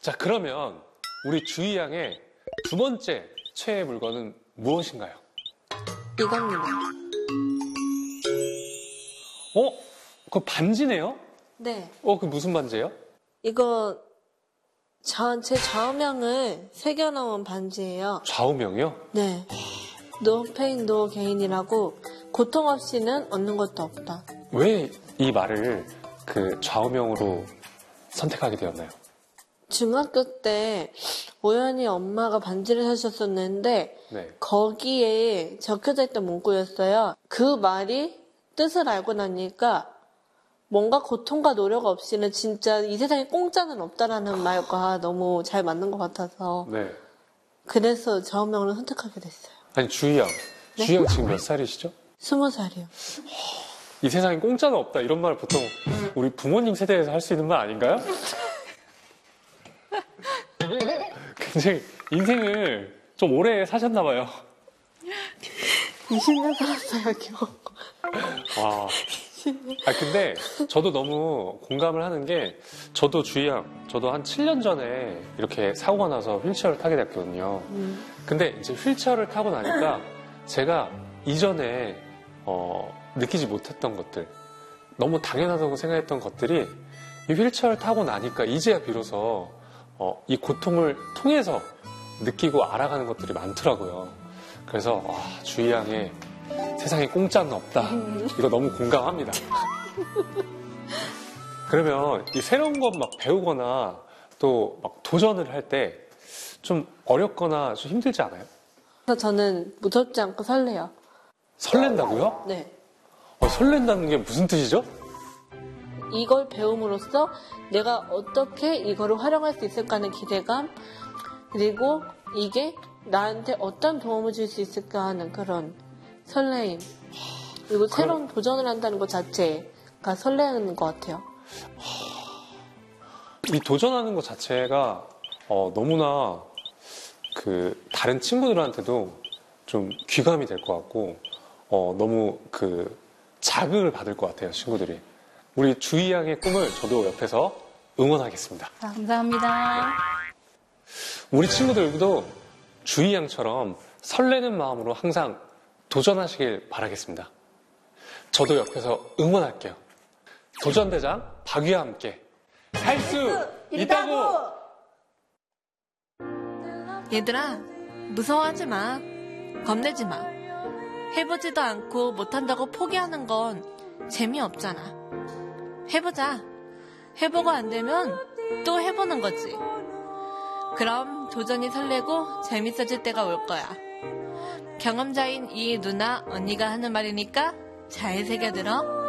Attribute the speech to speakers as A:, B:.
A: 자, 그러면 우리 주희 양의 두 번째 최애 물건은 무엇인가요?
B: 이겁니다.
A: 그거 반지네요?
B: 네.
A: 그 무슨 반지예요?
B: 이거 제 좌우명을 새겨놓은 반지예요.
A: 좌우명이요?
B: 네. No pain, no gain이라고 고통 없이는 얻는 것도 없다.
A: 왜 이 말을 그 좌우명으로 선택하게 되었나요?
B: 중학교 때 우연히 엄마가 반지를 사셨었는데
A: 네.
B: 거기에 적혀져 있던 문구였어요. 그 말이 뜻을 알고 나니까 뭔가 고통과 노력 없이는 진짜 이 세상에 공짜는 없다라는 말과 너무 잘 맞는 것 같아서
A: 네.
B: 그래서 좌우명을 선택하게 됐어요.
A: 아니, 주희 양.
B: 네?
A: 주희 양 지금 몇 살이시죠?
B: 20살이요.
A: 이 세상에 공짜는 없다. 이런 말 보통 우리 부모님 세대에서 할 수 있는 말 아닌가요? 굉장히 인생을 좀 오래 사셨나봐요.
B: 20년 살았어요, 겨우.
A: 와. 근데 저도 너무 공감을 하는 게 저도 주희 양, 저도 한 7년 전에 이렇게 사고가 나서 휠체어를 타게 됐거든요. 근데 이제 휠체어를 타고 나니까 제가 이전에 느끼지 못했던 것들, 너무 당연하다고 생각했던 것들이 이 휠체어를 타고 나니까 이제야 비로소 이 고통을 통해서 느끼고 알아가는 것들이 많더라고요. 그래서 주희 양의 세상에 공짜는 없다. 이거 너무 공감합니다. 그러면 이 새로운 것 막 배우거나 또 막 도전을 할 때 좀 어렵거나 좀 힘들지 않아요?
B: 그래서 저는 무섭지 않고 설레요.
A: 설렌다고요?
B: 네.
A: 설렌다는 게 무슨 뜻이죠?
B: 이걸 배움으로써 내가 어떻게 이거를 활용할 수 있을까 하는 기대감, 그리고 이게 나한테 어떤 도움을 줄 수 있을까 하는 그런 설레임, 그리고 새로운 도전을 한다는 것 자체가 설레는 것 같아요.
A: 이 도전하는 것 자체가 너무나 다른 친구들한테도 좀 귀감이 될 것 같고 너무 자극을 받을 것 같아요, 친구들이. 우리 주희 양의 꿈을 저도 옆에서 응원하겠습니다.
C: 감사합니다.
A: 우리 친구들도 주희 양처럼 설레는 마음으로 항상 도전하시길 바라겠습니다. 저도 옆에서 응원할게요. 도전대장 박유와 함께 할 수 있다고!
B: 얘들아, 무서워하지 마. 겁내지 마. 해보지도 않고 못한다고 포기하는 건 재미없잖아. 해보자. 해보고 안 되면 또 해보는 거지. 그럼 도전이 설레고 재밌어질 때가 올 거야. 경험자인 이 누나, 언니가 하는 말이니까 잘 새겨들어.